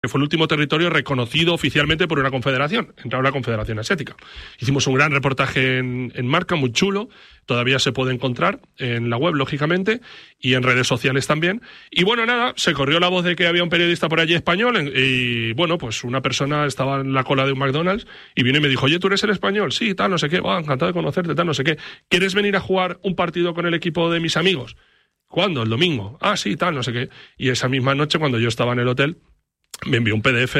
que fue el último territorio reconocido oficialmente por una confederación, entró la Confederación Asiática. Hicimos un gran reportaje en Marca, muy chulo, todavía se puede encontrar en la web, lógicamente, y en redes sociales también. Y bueno, nada, se corrió la voz de que había un periodista por allí español, y bueno, pues una persona estaba en la cola de un McDonald's, y vino y me dijo, oye, ¿tú eres el español? Sí, tal, no sé qué, encantado de conocerte, tal, no sé qué. ¿Quieres venir a jugar un partido con el equipo de mis amigos? ¿Cuándo? ¿El domingo? Ah, sí, tal, no sé qué. Y esa misma noche, cuando yo estaba en el hotel, me envió un PDF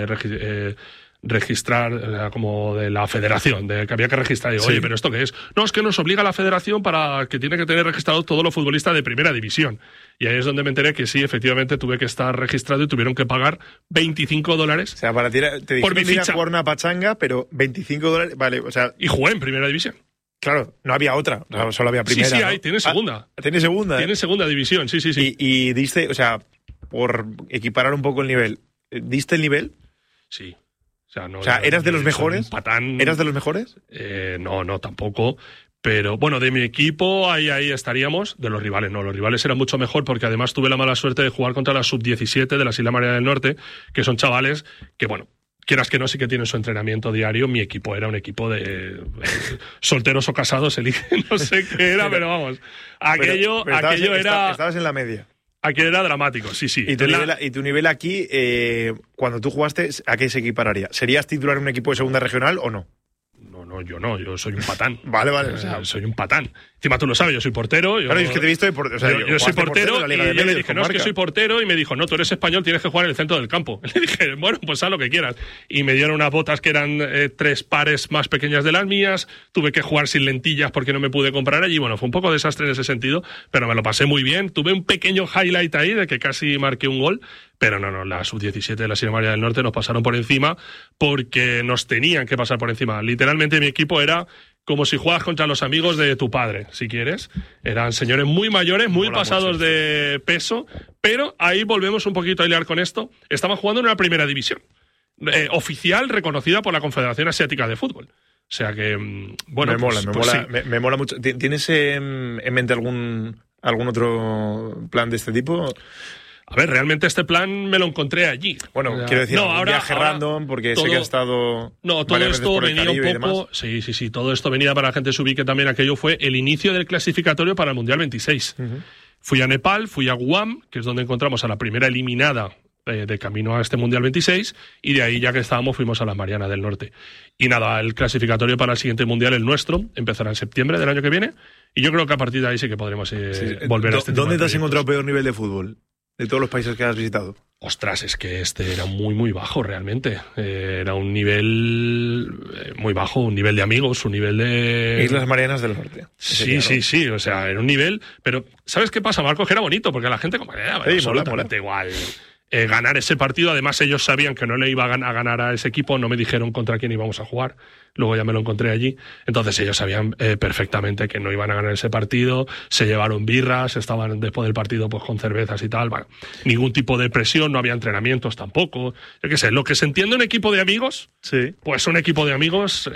de registrar, como de la federación, de que había que registrar. Y digo, oye, ¿pero esto qué es? No, es que nos obliga la federación para que tiene que tener registrados todos los futbolistas de primera división. Y ahí es donde me enteré que sí, efectivamente, tuve que estar registrado y tuvieron que pagar $25. O sea, para ti te dijeron ir a jugar una pachanga, pero $25, vale, o sea... Y jugué en primera división. Claro, no había otra, solo había primera. Sí, ¿no? hay, tiene segunda. Tiene segunda. Tiene segunda división, sí. Y diste, o sea, por equiparar un poco el nivel, ¿diste el nivel? Sí. O sea, ¿eras de los mejores? Patán. ¿Eras de los mejores? No, tampoco. Pero bueno, de mi equipo ahí estaríamos. De los rivales no, los rivales eran mucho mejor, porque además tuve la mala suerte de jugar contra la sub-17 de las Islas Marianas del Norte, que son chavales que, bueno, quieras que no, sí que tienen su entrenamiento diario. Mi equipo era un equipo de solteros o casados, eligen, no sé qué era, pero vamos. Aquello era... Estabas en la media. Aquello era dramático, sí. ¿Y tu nivel aquí, cuando tú jugaste, a qué se equipararía? ¿Serías titular en un equipo de segunda regional o no? No, yo soy un patán. Vale. O sea, soy un patán. Encima tú lo sabes, yo soy portero. Claro, es que te he visto yo soy portero y yo le dije, no, es que soy portero, y me dijo, no, tú eres español, tienes que jugar en el centro del campo. Le dije, bueno, pues haz lo que quieras. Y me dieron unas botas que eran 3 pares más pequeñas de las mías, tuve que jugar sin lentillas porque no me pude comprar allí. Bueno, fue un poco desastre en ese sentido, pero me lo pasé muy bien. Tuve un pequeño highlight ahí de que casi marqué un gol. Pero no, la sub-17 de la Islas Marianas del Norte nos pasaron por encima porque nos tenían que pasar por encima. Literalmente mi equipo era como si juegas contra los amigos de tu padre, si quieres. Eran señores muy mayores, muy pasados de peso, pero ahí volvemos un poquito a hilar con esto. Estaban jugando en una primera división, oficial, reconocida por la Confederación Asiática de Fútbol. O sea que, bueno, me mola mucho. ¿Tienes en mente algún otro plan de este tipo? A ver, realmente este plan me lo encontré allí. Bueno, quiero decir, un viaje random, porque sé que has estado... No, todo esto venía un poco... Sí, todo esto venía, para la gente se ubique también, aquello fue el inicio del clasificatorio para el Mundial 26. Uh-huh. Fui a Nepal, fui a Guam, que es donde encontramos a la primera eliminada de camino a este Mundial 26, y de ahí, ya que estábamos, fuimos a las Marianas del Norte. Y nada, el clasificatorio para el siguiente Mundial, el nuestro, empezará en septiembre del año que viene, y yo creo que a partir de ahí sí que podremos volver a este tipo de ¿Dónde te has encontrado peor nivel de fútbol? De todos los países que has visitado. Ostras, es que este era muy, muy bajo realmente. Era un nivel muy bajo, un nivel de amigos, un nivel de... Islas Marianas del Norte. Sí, o sea, era un nivel... Pero, ¿sabes qué pasa, Marco? Que era bonito, porque la gente como absolutamente igual. Ganar ese partido, además ellos sabían que no le iba a ganar a ese equipo, no me dijeron contra quién íbamos a jugar, luego ya me lo encontré allí, entonces ellos sabían perfectamente que no iban a ganar ese partido, se llevaron birras, estaban después del partido pues con cervezas y tal, bueno, ningún tipo de presión, no había entrenamientos tampoco, yo qué sé, lo que se entiende un equipo de amigos, sí. Pues un equipo de amigos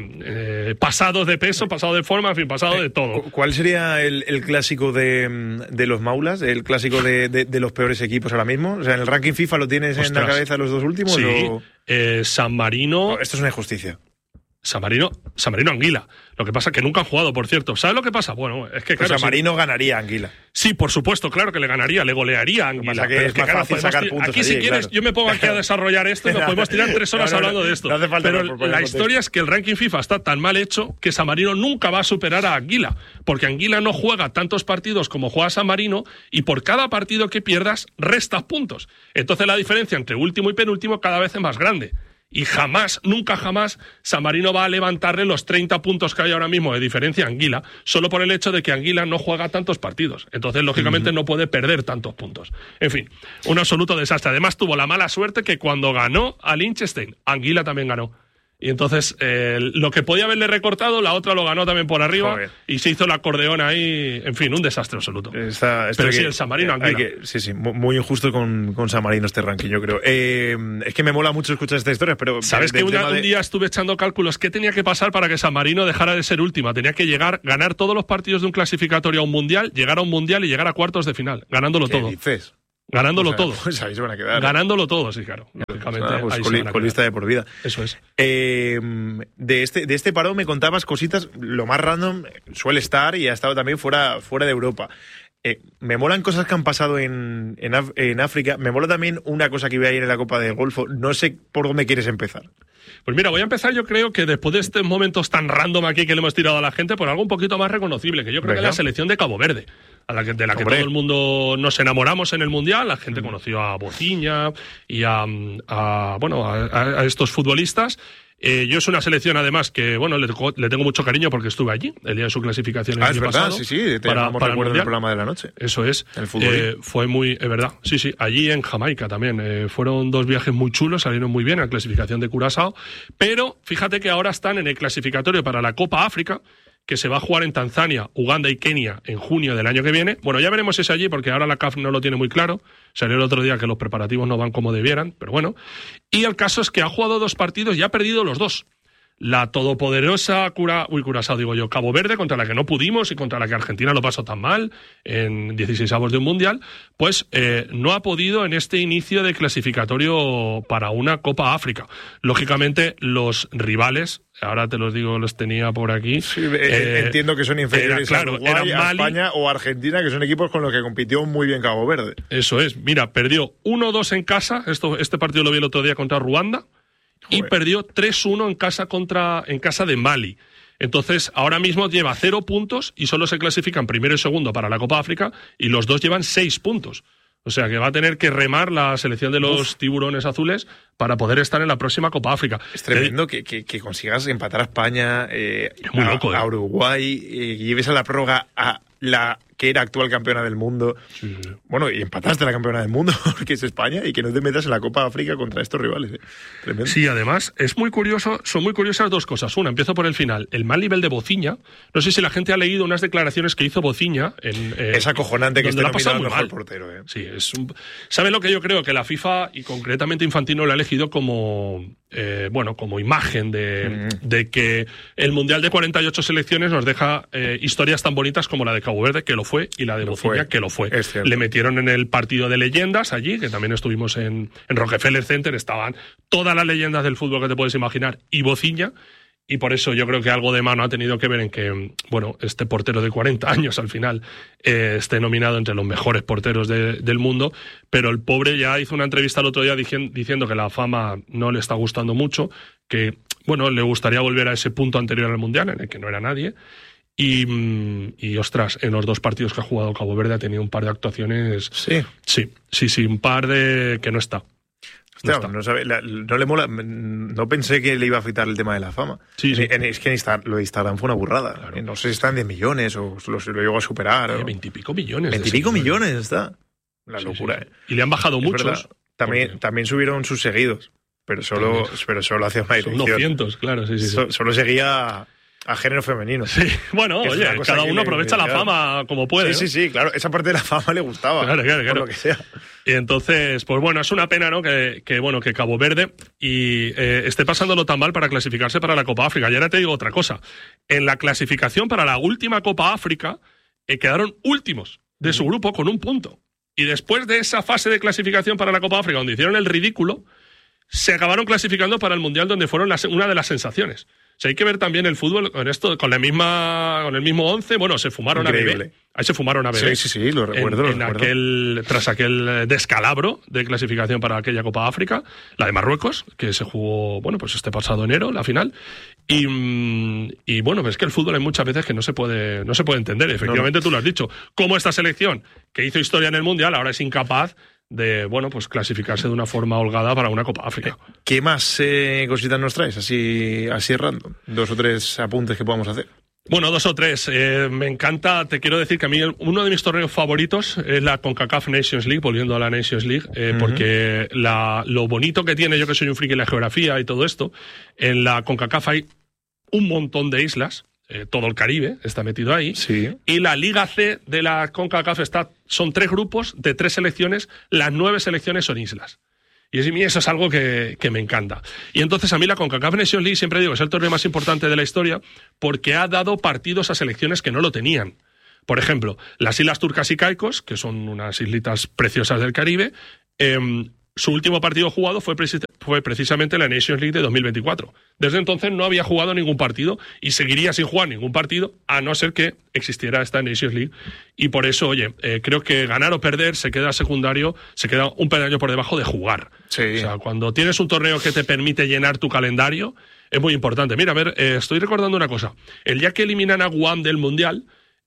pasados de peso, pasado de forma, en fin, pasado de todo. ¿Cuál sería el clásico de los Maulas, el clásico de los peores equipos ahora mismo? O sea, en el ranking FIFA lo tienes en la cabeza los dos últimos. Sí, ¿o? San Marino... No, esto es una injusticia. San Marino Anguila. Lo que pasa es que nunca han jugado, por cierto. ¿Sabes lo que pasa? Bueno, es que claro, San Marino ganaría a Anguila. Sí, por supuesto, claro que le ganaría, le golearía a Anguila. Lo que pasa es más fácil sacar puntos aquí, si quieres, yo me pongo aquí a desarrollar esto y nos podemos tirar 3 horas hablando de esto. No hace falta, pero la historia es que el ranking FIFA está tan mal hecho que San Marino nunca va a superar a Anguila, porque Anguila no juega tantos partidos como juega San Marino, y por cada partido que pierdas, restas puntos. Entonces la diferencia entre último y penúltimo cada vez es más grande. Y nunca jamás, San Marino va a levantarle los 30 puntos que hay ahora mismo de diferencia a Anguila, solo por el hecho de que Anguila no juega tantos partidos. Entonces, lógicamente, no puede perder tantos puntos. En fin, un absoluto desastre. Además, tuvo la mala suerte que cuando ganó a Liechtenstein, Anguila también ganó. Y entonces, lo que podía haberle recortado, la otra lo ganó también por arriba. Joder. Y se hizo el acordeón ahí. En fin, un desastre absoluto. Pero sí, el San Marino Anguila. Sí, muy injusto con San Marino este ranking, yo creo. Es que me mola mucho escuchar esta historia, pero... ¿Sabes que un día estuve echando cálculos? ¿Qué tenía que pasar para que San Marino dejara de ser última? Tenía que ganar todos los partidos de un clasificatorio a un mundial, llegar a un mundial y llegar a cuartos de final, ganándolo todo. ¿Qué dices? Ganándolo todo. Pues ahí se van a quedar. Ganándolo todo, sí, claro. Lógicamente, pues colista de por vida. Eso es. De este parón me contabas cositas, lo más random suele estar y ha estado también fuera de Europa. Me molan cosas que han pasado en África. Me mola también una cosa que iba a ir en la Copa del Golfo. No sé por dónde quieres empezar. Pues mira, voy a empezar, yo creo que después de estos momentos tan random aquí que le hemos tirado a la gente, por algo un poquito más reconocible, que yo creo que es la selección de Cabo Verde, de la que todo el mundo nos enamoramos en el Mundial. La gente conoció a Bocinha y a estos futbolistas. Yo es una selección, además, que bueno, le tengo mucho cariño porque estuve allí el día de su clasificación el año pasado. Sí, para el programa de la noche. Eso es. El fútbol. Fue muy, es verdad. Sí, allí en Jamaica también. Fueron 2 viajes muy chulos, salieron muy bien a la clasificación de Curazao. Pero fíjate que ahora están en el clasificatorio para la Copa África, que se va a jugar en Tanzania, Uganda y Kenia en junio del año que viene. Bueno, ya veremos ese allí, porque ahora la CAF no lo tiene muy claro. Salió el otro día que los preparativos no van como debieran, pero bueno. Y el caso es que ha jugado 2 partidos y ha perdido los 2. La todopoderosa Curazao, Cabo Verde, contra la que no pudimos y contra la que Argentina lo pasó tan mal en 16avos de un Mundial, pues no ha podido en este inicio de clasificatorio para una Copa África. Lógicamente, los rivales, ahora te los digo, los tenía por aquí. Sí, entiendo que son inferiores a Uruguay, a España o Argentina, que son equipos con los que compitió muy bien Cabo Verde. Eso es. Mira, perdió 1-2 en casa. Este partido lo vi el otro día contra Ruanda. Y perdió 3-1 en casa de Mali. Entonces, ahora mismo lleva 0 puntos y solo se clasifican primero y segundo para la Copa África, y los 2 llevan 6 puntos. O sea que va a tener que remar la selección de los tiburones azules para poder estar en la próxima Copa África. Es tremendo que consigas empatar a España, muy loco, a Uruguay, y lleves a la prórroga a la que era actual campeona del mundo. Sí. Bueno, y empataste a la campeona del mundo, que es España, y que no te metas en la Copa África contra estos rivales. Tremendo. Sí, además, son muy curiosas 2 cosas. Una, empiezo por el final. El mal nivel de Bocinha. No sé si la gente ha leído unas declaraciones que hizo Bocinha. Es acojonante que esté nominado el mejor portero. Sí, ¿Saben lo que yo creo? Que la FIFA, y concretamente Infantino, lo ha elegido como imagen de que el Mundial de 48 selecciones nos deja historias tan bonitas como la de Cabo Verde, que lo fue, y la de Bocinha, que lo fue. Le metieron en el partido de leyendas allí, que también estuvimos en Rockefeller Center, estaban todas las leyendas del fútbol que te puedes imaginar, y Bocinha, y por eso yo creo que algo de mano ha tenido que ver en que, bueno, este portero de 40 años al final esté nominado entre los mejores porteros del mundo, pero el pobre ya hizo una entrevista el otro día diciendo que la fama no le está gustando mucho, que, bueno, le gustaría volver a ese punto anterior al Mundial, en el que no era nadie. Y ostras, en los 2 partidos que ha jugado Cabo Verde ha tenido un par de actuaciones. Sí, un par de que no está. Hostia, no le mola. No pensé que le iba a afectar el tema de la fama. Sí. Es que lo de Instagram fue una burrada. Claro. No sé si están 10 millones o lo llegó a superar. 20 y pico millones. 20 y pico millones está. La locura. Sí. Y le han bajado muchos. También subieron sus seguidos, pero solo hacía una dirección. 200, claro, sí. Solo seguía a género femenino. Sí, bueno, oye, cada uno aprovecha la fama como puede. Sí, claro. Esa parte de la fama le gustaba. Claro. Por lo que sea. Y entonces, pues bueno, es una pena, ¿no? Que Cabo Verde esté pasándolo tan mal para clasificarse para la Copa África. Y ahora te digo otra cosa. En la clasificación para la última Copa África quedaron últimos de su grupo con 1 punto. Y después de esa fase de clasificación para la Copa África, donde hicieron el ridículo, se acabaron clasificando para el Mundial, donde fueron una de las sensaciones. O sea, hay que ver también el fútbol con esto, con el mismo 11. Bueno, se fumaron Increíble. a Bebé. Ahí se fumaron a Bebé. Sí, lo recuerdo. Tras aquel descalabro de clasificación para aquella Copa África, la de Marruecos, que se jugó, bueno, pues este pasado enero, la final. Y bueno, pues es que el fútbol hay muchas veces que no se puede entender. Efectivamente, tú lo has dicho. Como esta selección que hizo historia en el Mundial ahora es incapaz de, bueno, pues clasificarse de una forma holgada para una Copa África. ¿Qué más cositas nos traes? Así random. 2 o 3 apuntes que podamos hacer. Bueno, 2 o 3. Me encanta, te quiero decir que a mí uno de mis torneos favoritos es la CONCACAF Nations League, volviendo a la Nations League, porque lo bonito que tiene, yo que soy un friki de la geografía y todo esto, en la CONCACAF hay un montón de islas. Todo el Caribe está metido ahí. Sí. Y la Liga C de la CONCACAF son 3 grupos de 3 selecciones. Las 9 selecciones son islas. Y eso es algo que me encanta. Y entonces a mí la CONCACAF Nations League siempre digo que es el torneo más importante de la historia porque ha dado partidos a selecciones que no lo tenían. Por ejemplo, las Islas Turcas y Caicos, que son unas islitas preciosas del Caribe, su último partido jugado fue precisamente la Nations League de 2024. Desde entonces no había jugado ningún partido y seguiría sin jugar ningún partido a no ser que existiera esta Nations League. Y por eso, oye, creo que ganar o perder se queda secundario, se queda un peldaño por debajo de jugar. Sí. O sea, cuando tienes un torneo que te permite llenar tu calendario, es muy importante. Mira, a ver, estoy recordando una cosa. El día que eliminan a Guam del Mundial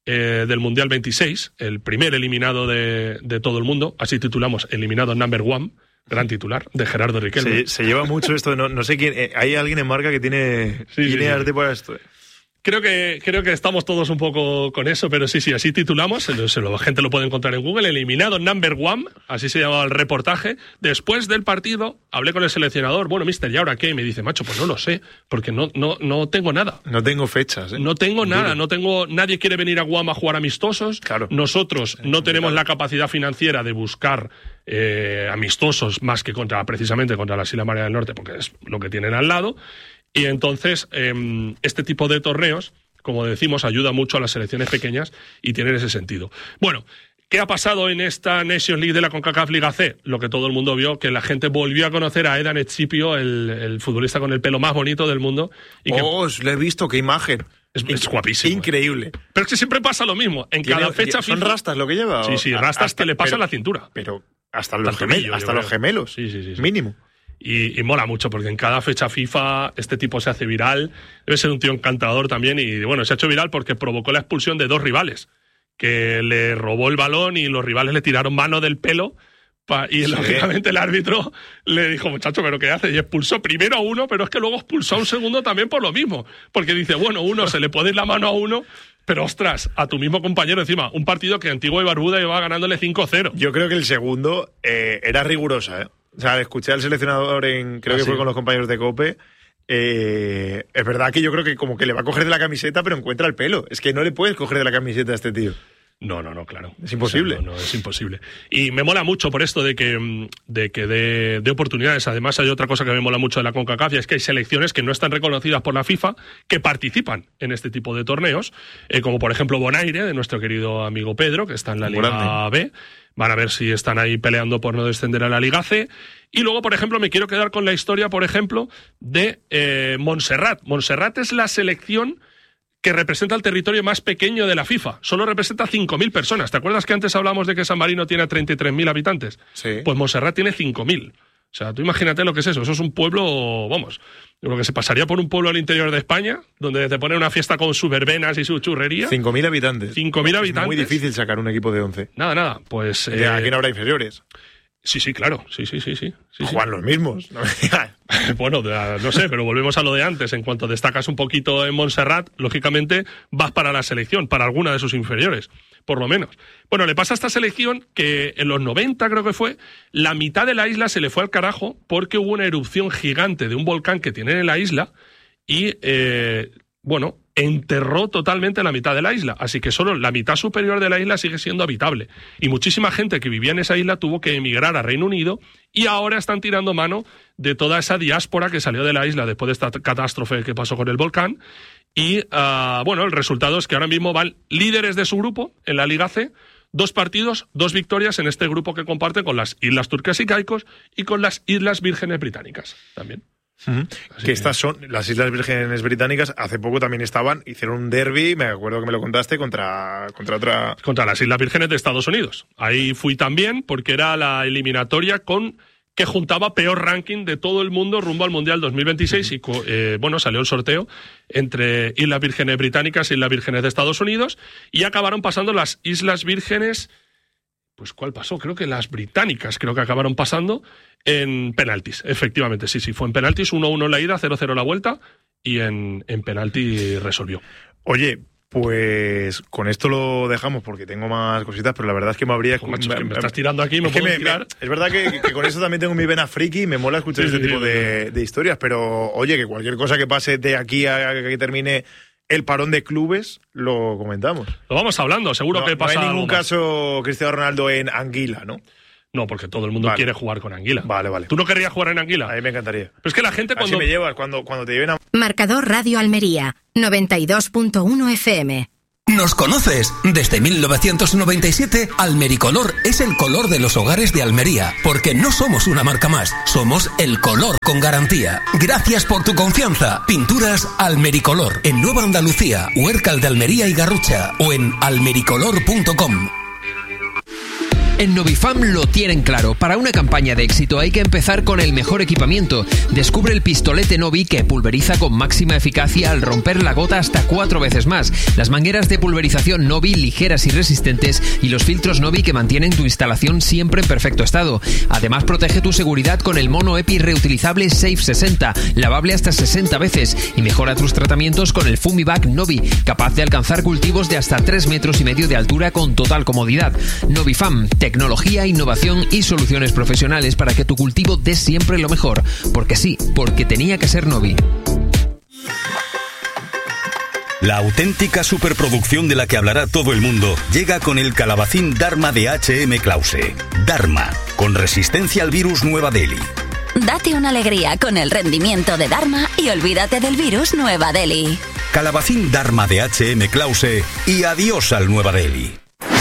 26, el primer eliminado de todo el mundo, así titulamos Eliminado Number One, gran titular, de Gerardo Riquelme. Se lleva mucho esto, no sé quién, hay alguien en marca que tiene arte para esto. Creo que estamos todos un poco con eso, pero sí, así titulamos, la gente lo puede encontrar en Google, Eliminado Number One, así se llamaba el reportaje. Después del partido, hablé con el seleccionador, bueno, mister, ¿y ahora qué? Y me dice, macho, pues no lo sé, porque no tengo nada. No tengo fechas, ¿eh? No tengo nada, nadie quiere venir a Guam a jugar amistosos. Claro. Nosotros no tenemos la capacidad financiera de buscar amistosos más que precisamente contra las Islas Marías del Norte, porque es lo que tienen al lado. Y entonces, este tipo de torneos, como decimos, ayuda mucho a las selecciones pequeñas y tienen ese sentido. Bueno, ¿qué ha pasado en esta Nations League de la CONCACAF Liga C? Lo que todo el mundo vio, que la gente volvió a conocer a Edan Ecipio, el futbolista con el pelo más bonito del mundo. Y lo he visto, qué imagen. Es guapísimo. Increíble. Pero es que siempre pasa lo mismo. En cada fecha ¿Son rastas lo que lleva? Sí, rastas que le pasan la cintura. Pero hasta los gemelos. Sí. Mínimo. Y mola mucho, porque en cada fecha FIFA este tipo se hace viral. Debe ser un tío encantador también. Y bueno, se ha hecho viral porque provocó la expulsión de 2 rivales, que le robó el balón y los rivales le tiraron mano del pelo. Y lógicamente el árbitro le dijo, muchacho, ¿pero qué hace? Y expulsó primero a uno, pero es que luego expulsó a un segundo también por lo mismo. Porque dice, bueno, uno se le puede ir la mano a uno, pero ostras, a tu mismo compañero encima. Un partido que Antigua y Barbuda iba ganándole 5-0. Yo creo que el segundo era rigurosa, ¿eh? O sea, escuché al seleccionador creo que fue con los compañeros de COPE. Es verdad que yo creo que como que le va a coger de la camiseta, pero encuentra el pelo. Es que no le puedes coger de la camiseta a este tío. No, claro. Es imposible. O sea, no, es imposible. Y me mola mucho por esto de que de oportunidades. Además, hay otra cosa que me mola mucho de la CONCACAF, y es que hay selecciones que no están reconocidas por la FIFA que participan en este tipo de torneos, como por ejemplo Bonaire, de nuestro querido amigo Pedro, que está en la Liga B. Van a ver si están ahí peleando por no descender a la Liga C. Y luego, por ejemplo, me quiero quedar con la historia, por ejemplo, de Montserrat. Montserrat es la selección que representa el territorio más pequeño de la FIFA. Solo representa 5.000 personas. ¿Te acuerdas que antes hablamos de que San Marino tiene 33.000 habitantes? Sí. Pues Montserrat tiene 5.000. O sea, tú imagínate lo que es eso. Eso es un pueblo, vamos, lo que se pasaría por un pueblo al interior de España, donde te ponen una fiesta con sus verbenas y su churrería. 5.000 habitantes. 5.000 habitantes. Es muy difícil sacar un equipo de 11. Nada. Pues aquí no habrá inferiores. Sí, claro. Sí. Juegan los mismos. Bueno, no sé, pero volvemos a lo de antes. En cuanto destacas un poquito en Montserrat, lógicamente vas para la selección, para alguna de sus inferiores, por lo menos. Bueno, le pasa a esta selección que en los 90, creo que fue, la mitad de la isla se le fue al carajo porque hubo una erupción gigante de un volcán que tienen en la isla y, enterró totalmente la mitad de la isla. Así que solo la mitad superior de la isla sigue siendo habitable. Y muchísima gente que vivía en esa isla tuvo que emigrar a Reino Unido y ahora están tirando mano de toda esa diáspora que salió de la isla después de esta catástrofe que pasó con el volcán. Y, el resultado es que ahora mismo van líderes de su grupo en la Liga C, 2 partidos, 2 victorias en este grupo que comparten con las Islas Turcas y Caicos y con las Islas Vírgenes Británicas también. Que estas son las Islas Vírgenes Británicas. Hace poco también hicieron un derbi, me acuerdo que me lo contaste, contra las Islas Vírgenes de Estados Unidos. Ahí fui también porque era la eliminatoria que juntaba peor ranking de todo el mundo rumbo al Mundial 2026 y salió el sorteo entre Islas Vírgenes Británicas y Islas Vírgenes de Estados Unidos y acabaron pasando las Islas Vírgenes. Pues ¿cuál pasó? Creo que las británicas acabaron pasando en penaltis. Efectivamente, sí, fue en penaltis, 1-1 en la ida, 0-0 la vuelta y en penalti resolvió. Oye, pues con esto lo dejamos porque tengo más cositas, pero la verdad es que me habría... me estás tirando aquí, me puedo tirar. Es verdad que con eso también tengo mi vena friki y me mola escuchar este tipo de historias, pero oye, que cualquier cosa que pase de aquí a que termine el parón de clubes, lo comentamos. Lo vamos hablando, seguro que pasa. No hay ningún caso Cristiano Ronaldo en Anguila, ¿no? No, porque todo el mundo quiere jugar con Anguila. Vale. ¿Tú no querrías jugar en Anguila? A mí me encantaría. Pero es que la gente Así me llevas cuando te lleven a... Marcador Radio Almería, 92.1 FM. ¿Nos conoces? Desde 1997, Almericolor es el color de los hogares de Almería, porque no somos una marca más, somos el color con garantía. Gracias por tu confianza. Pinturas Almericolor, en Nueva Andalucía, Huércal de Almería y Garrucha, o en almericolor.com. En Novifam lo tienen claro. Para una campaña de éxito hay que empezar con el mejor equipamiento. Descubre el pistolete Novi que pulveriza con máxima eficacia al romper la gota hasta 4 veces más. Las mangueras de pulverización Novi ligeras y resistentes y los filtros Novi que mantienen tu instalación siempre en perfecto estado. Además protege tu seguridad con el mono EPI reutilizable Safe 60, lavable hasta 60 veces y mejora tus tratamientos con el Fumivac Novi, capaz de alcanzar cultivos de hasta 3,5 metros de altura con total comodidad. Novifam, tecnología, innovación y soluciones profesionales para que tu cultivo dé siempre lo mejor. Porque sí, porque tenía que ser Novi. La auténtica superproducción de la que hablará todo el mundo llega con el calabacín Dharma de H.M. Clause. Dharma, con resistencia al virus Nueva Delhi. Date una alegría con el rendimiento de Dharma y olvídate del virus Nueva Delhi. Calabacín Dharma de H.M. Clause y adiós al Nueva Delhi.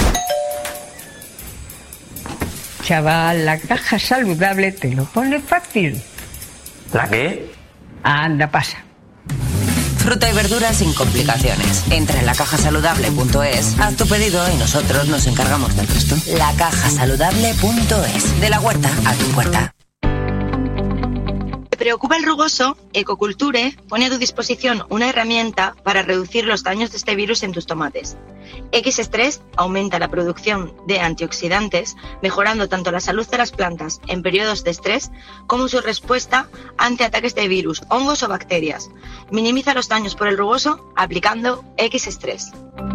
Chaval, la caja saludable te lo pone fácil. ¿La qué? Anda, pasa. Fruta y verduras sin complicaciones. Entra en lacajasaludable.es, haz tu pedido y nosotros nos encargamos del resto. Lacajasaludable.es. De la huerta a tu puerta. ¿Te preocupa el rugoso? Ecoculture pone a tu disposición una herramienta para reducir los daños de este virus en tus tomates. X-Stress aumenta la producción de antioxidantes, mejorando tanto la salud de las plantas en periodos de estrés como su respuesta ante ataques de virus, hongos o bacterias. Minimiza los daños por el rugoso aplicando X-Stress.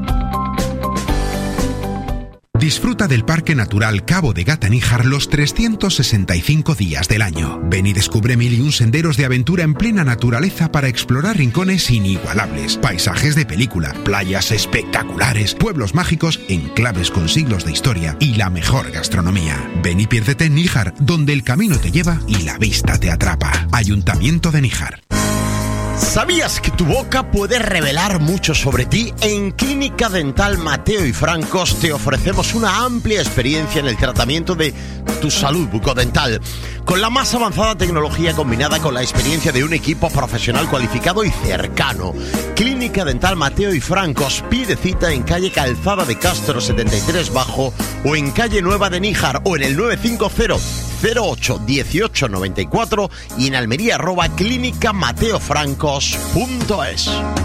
Disfruta del Parque Natural Cabo de Gata-Níjar los 365 días del año. Ven y descubre 1001 senderos de aventura en plena naturaleza para explorar rincones inigualables, paisajes de película, playas espectaculares, pueblos mágicos, enclaves con siglos de historia y la mejor gastronomía. Ven y piérdete en Níjar, donde el camino te lleva y la vista te atrapa. Ayuntamiento de Níjar. ¿Sabías que tu boca puede revelar mucho sobre ti? En Clínica Dental Mateo y Francos te ofrecemos una amplia experiencia en el tratamiento de tu salud bucodental, con la más avanzada tecnología combinada con la experiencia de un equipo profesional cualificado y cercano. Clínica Dental Mateo y Francos, pide cita en calle Calzada de Castro 73 Bajo o en calle Nueva de Níjar o en el 950 08 18 94 y en Almería @clínicamateofrancos.es.